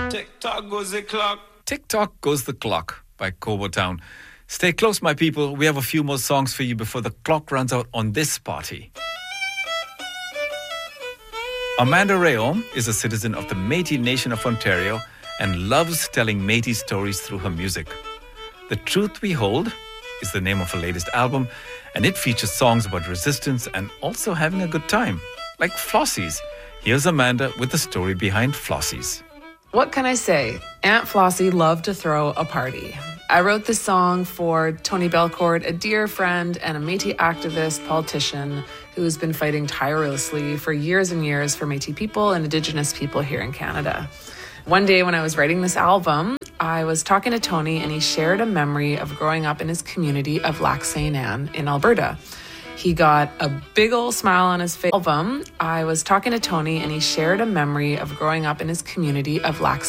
Tick-tock goes the clock. Tick-tock goes the clock by Cobo Town. Stay close, my people. We have a few more songs for you before the clock runs out on this party. Amanda Rayom is a citizen of the Métis Nation of Ontario and loves telling Métis stories through her music. The Truth We Hold is the name of her latest album, and it features songs about resistance and also having a good time, like Flossies. Here's Amanda with the story behind Flossies. What can I say? Aunt Flossie loved to throw a party. I wrote this song for Tony Belcourt, a dear friend and a Métis activist politician who's been fighting tirelessly for years and years for Métis people and Indigenous people here in Canada. One day when I was writing this album, I was talking to Tony and he shared a memory of growing up in his community of Lac St. Anne in Alberta. He got a big old smile on his face. I was talking to Tony and he shared a memory of growing up in his community of Lac